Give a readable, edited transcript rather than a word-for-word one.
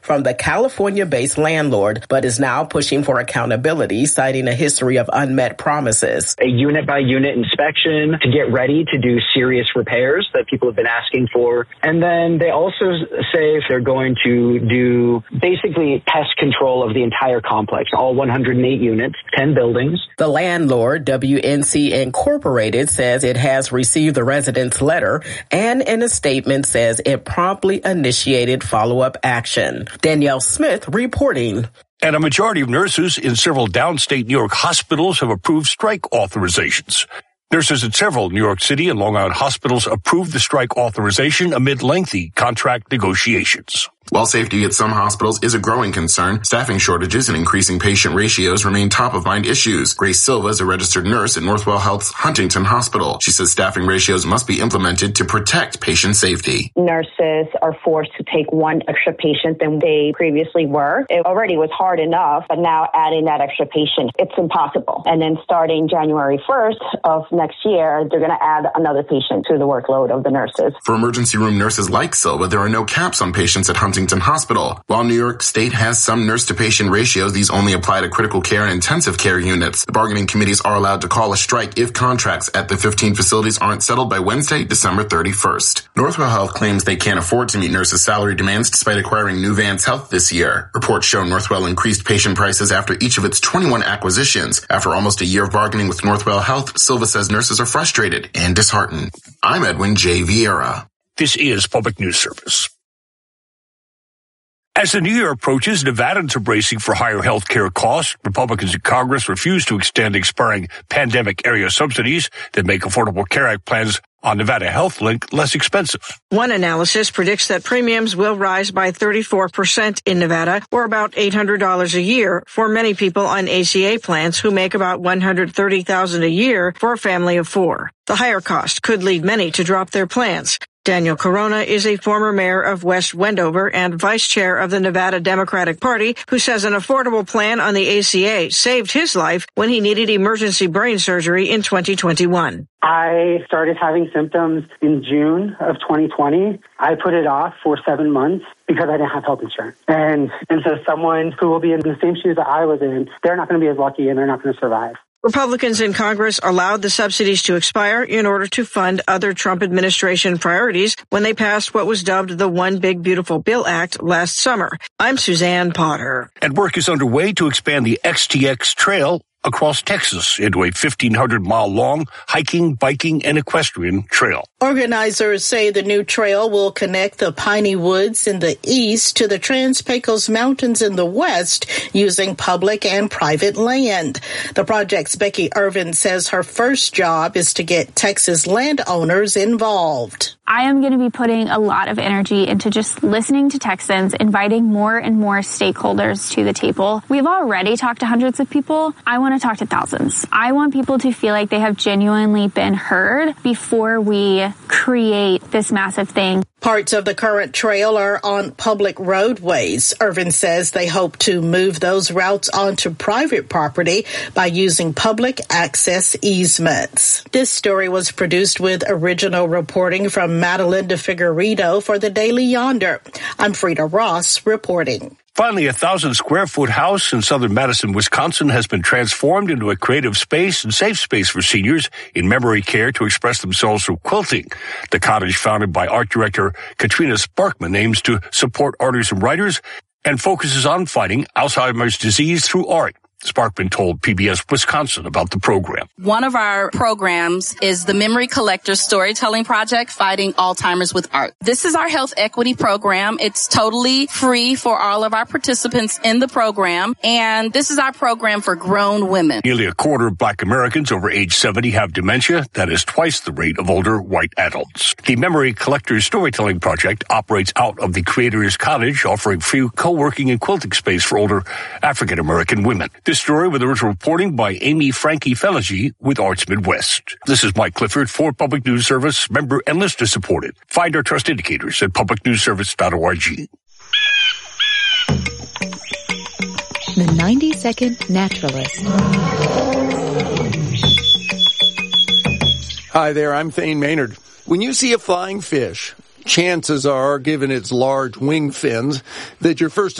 from the California-based landlord, but is now pushing for accountability, citing a history of unmet promises. A unit-by-unit inspection to get ready to do serious repairs that people have been asking for. And then they also say they're going to do basically pest control of the entire complex, all 108 units, 10 buildings. The landlord, WNC Incorporated, says it has received the residents' letter and in a statement says it promptly initiated follow-up action. Danielle Smith reporting. And a majority of nurses in several downstate New York hospitals have approved strike authorizations. Nurses at several New York City and Long Island hospitals approved the strike authorization amid lengthy contract negotiations. While safety at some hospitals is a growing concern, staffing shortages and increasing patient ratios remain top-of-mind issues. Grace Silva is a registered nurse at Northwell Health's Huntington Hospital. She says staffing ratios must be implemented to protect patient safety. Nurses are forced to take one extra patient than they previously were. It already was hard enough, but now adding that extra patient, it's impossible. And then starting January 1st of next year, they're going to add another patient to the workload of the nurses. For emergency room nurses like Silva, there are no caps on patients at Huntington Hospital. While New York State has some nurse-to-patient ratios, these only apply to critical care and intensive care units. The bargaining committees are allowed to call a strike if contracts at the 15 facilities aren't settled by Wednesday, December 31st. Northwell Health claims they can't afford to meet nurses' salary demands despite acquiring New Vance Health this year. Reports show Northwell increased patient prices after each of its 21 acquisitions. After almost a year of bargaining with Northwell Health, Silva says nurses are frustrated and disheartened. I'm Edwin J. Vieira. This is Public News Service. As the new year approaches, Nevadans are bracing for higher health care costs. Republicans in Congress refuse to extend expiring pandemic-area subsidies that make Affordable Care Act plans on Nevada Health Link less expensive. One analysis predicts that premiums will rise by 34% in Nevada, or about $800 a year for many people on ACA plans who make about $130,000 a year for a family of four. The higher cost could lead many to drop their plans. Daniel Corona is a former mayor of West Wendover and vice chair of the Nevada Democratic Party, who says an affordable plan on the ACA saved his life when he needed emergency brain surgery in 2021. I started having symptoms in June of 2020. I put it off for 7 months because I didn't have health insurance. And so someone who will be in the same shoes that I was in, they're not going to be as lucky and they're not going to survive. Republicans in Congress allowed the subsidies to expire in order to fund other Trump administration priorities when they passed what was dubbed the One Big Beautiful Bill Act last summer. I'm Suzanne Potter. And work is underway to expand the XTX Trail across Texas into a 1,500-mile-long hiking, biking, and equestrian trail. Organizers say the new trail will connect the Piney Woods in the east to the Trans-Pecos Mountains in the west using public and private land. The project's Becky Irvin says her first job is to get Texas landowners involved. I am going to be putting a lot of energy into just listening to Texans, inviting more and more stakeholders to the table. We've already talked to hundreds of people. I want to talk to thousands. I want people to feel like they have genuinely been heard before we create this massive thing. Parts of the current trail are on public roadways. Irvin says they hope to move those routes onto private property by using public access easements. This story was produced with original reporting from Madelinda Figueredo for the Daily Yonder. I'm Frida Ross reporting. Finally, a 1,000-square-foot house in southern Madison, Wisconsin, has been transformed into a creative space and safe space for seniors in memory care to express themselves through quilting. The cottage, founded by art director Katrina Sparkman, aims to support artists and writers and focuses on fighting Alzheimer's disease through art. Sparkman told PBS Wisconsin about the program. One of our programs is the Memory Collectors Storytelling Project, Fighting Alzheimer's with Art. This is our health equity program. It's totally free for all of our participants in the program, and this is our program for grown women. Nearly a quarter of Black Americans over age 70 have dementia. That is twice the rate of older white adults. The Memory Collectors Storytelling Project operates out of the Creators Cottage, offering free co-working and quilting space for older African American women. This story with original reporting by Amy Frankie Felagy with Arts Midwest. This is Mike Clifford for Public News Service, member and listener supported. Find our trust indicators at publicnewsservice.org. The 90-Second Naturalist. Hi there, I'm Thane Maynard. When you see a flying fish, chances are, given its large wing fins, that your first